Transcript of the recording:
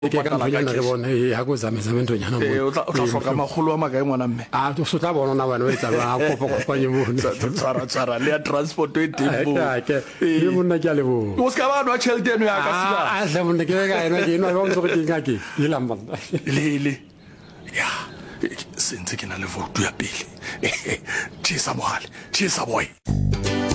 ke ka mfanyana re bone ya go zamezame ntonyana mo o tla hloka magolo a makae ngwana mme to so tla bona wena o etsa ba kopanye mo tsara le ya transport e tembo ke le monna ke a le bo o ska ba no chelete eno ya ka sila a le monna ke ga ena ke no ba ntse go tinga ke ilamba le ya sentse ke na le vote ya pele tshisa boy